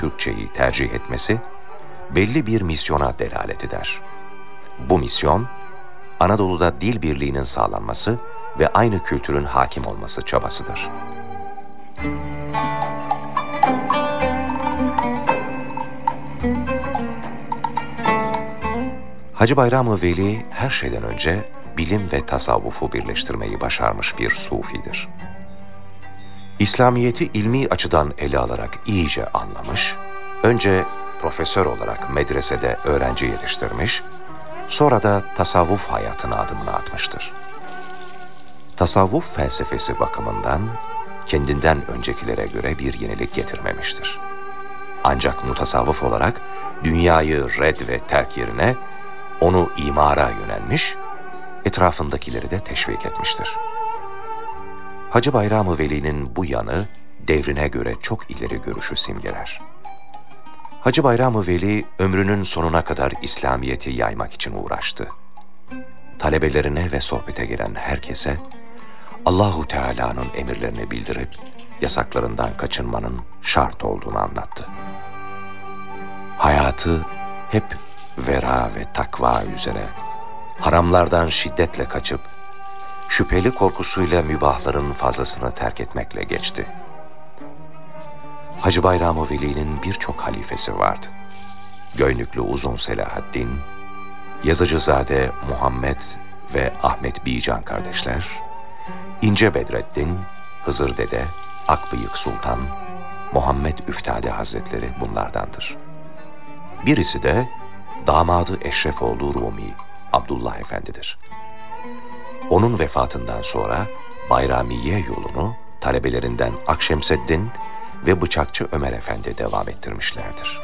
Türkçeyi tercih etmesi, belli bir misyona delalet eder. Bu misyon, Anadolu'da dil birliğinin sağlanması ve aynı kültürün hakim olması çabasıdır. Hacı Bayram-ı Veli her şeyden önce bilim ve tasavvufu birleştirmeyi başarmış bir sufidir. İslamiyet'i ilmi açıdan ele alarak iyice anlamış, önce profesör olarak medresede öğrenci yetiştirmiş, sonra da tasavvuf hayatına adımını atmıştır. Tasavvuf felsefesi bakımından kendinden öncekilere göre bir yenilik getirmemiştir. Ancak mutasavvıf olarak dünyayı red ve terk yerine onu imara yönelmiş, etrafındakileri de teşvik etmiştir. Hacı Bayram-ı Veli'nin bu yanı devrine göre çok ileri görüşü simgeler. Hacı Bayram-ı Veli ömrünün sonuna kadar İslamiyet'i yaymak için uğraştı. Talebelerine ve sohbete gelen herkese Allahu Teala'nın emirlerini bildirip yasaklarından kaçınmanın şart olduğunu anlattı. Hayatı hep vera ve takva üzere, haramlardan şiddetle kaçıp, şüpheli korkusuyla mübahların fazlasını terk etmekle geçti. Hacı Bayram-ı Veli'nin birçok halifesi vardı. Göynüklü Uzun Selahaddin, Yazıcızade Muhammed ve Ahmet Bican kardeşler, İnce Bedrettin, Hızır Dede, Akbıyık Sultan, Muhammed Üftade Hazretleri bunlardandır. Birisi de damadı Eşrefoğlu Rumi, Abdullah Efendi'dir. Onun vefatından sonra Bayramiye yolunu talebelerinden Akşemseddin ve Bıçakçı Ömer Efendi devam ettirmişlerdir.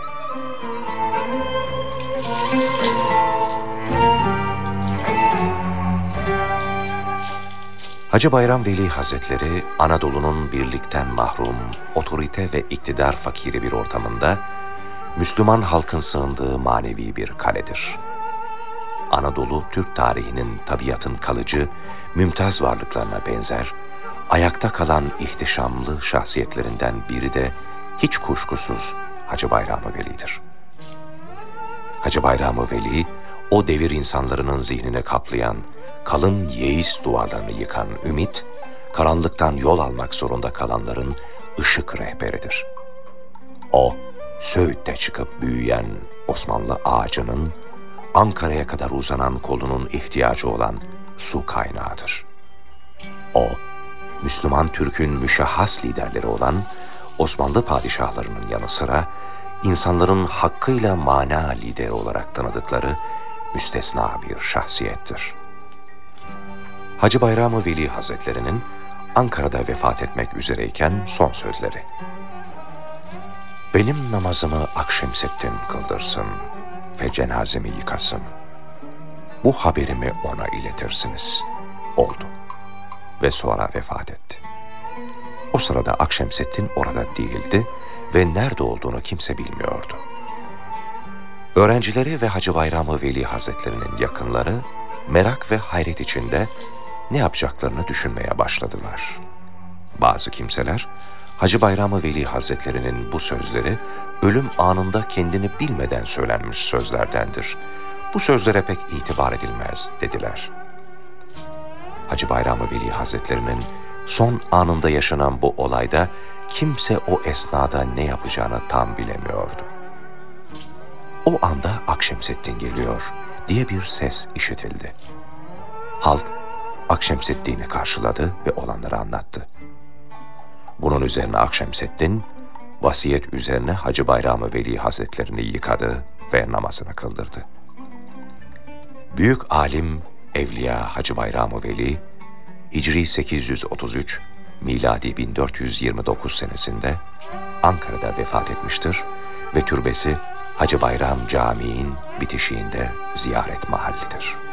Hacı Bayram Veli Hazretleri, Anadolu'nun birlikten mahrum, otorite ve iktidar fakiri bir ortamında Müslüman halkın sığındığı manevi bir kaledir. Anadolu, Türk tarihinin tabiatın kalıcı, mümtaz varlıklarına benzer, ayakta kalan ihtişamlı şahsiyetlerinden biri de hiç kuşkusuz Hacı Bayram-ı Veli'dir. Hacı Bayram-ı Veli, o devir insanlarının zihnini kaplayan, kalın yeis duvarlarını yıkan ümit, karanlıktan yol almak zorunda kalanların ışık rehberidir. O, Söğüt'te çıkıp büyüyen Osmanlı ağacının, Ankara'ya kadar uzanan kolunun ihtiyacı olan su kaynağıdır. O, Müslüman Türk'ün müşahhas liderleri olan Osmanlı padişahlarının yanı sıra, insanların hakkıyla mana lideri olarak tanıdıkları müstesna bir şahsiyettir. Hacı Bayram-ı Veli Hazretleri'nin Ankara'da vefat etmek üzereyken son sözleri: "Benim namazımı Akşemseddin kıldırsın ve cenazemi yıkasın. Bu haberimi ona iletirsiniz." Oldu ve sonra vefat etti. O sırada Akşemseddin orada değildi ve nerede olduğunu kimse bilmiyordu. Öğrencileri ve Hacı Bayram-ı Veli Hazretleri'nin yakınları merak ve hayret içinde ne yapacaklarını düşünmeye başladılar. Bazı kimseler, Hacı Bayram-ı Veli Hazretleri'nin bu sözleri ölüm anında kendini bilmeden söylenmiş sözlerdendir. Bu sözlere pek itibar edilmez dediler. Hacı Bayram-ı Veli Hazretleri'nin son anında yaşanan bu olayda kimse o esnada ne yapacağını tam bilemiyordu. O anda Akşemseddin geliyor diye bir ses işitildi. Halk Akşemseddin'i karşıladı ve olanları anlattı. Bunun üzerine Akşemseddin, vasiyet üzerine Hacı Bayram-ı Veli Hazretlerini yıkadı ve namazını kıldırdı. Büyük alim Evliya Hacı Bayram-ı Veli, Hicri 833, miladi 1429 senesinde Ankara'da vefat etmiştir ve türbesi Hacı Bayram Camii'nin bitişiğinde ziyaret mahallidir.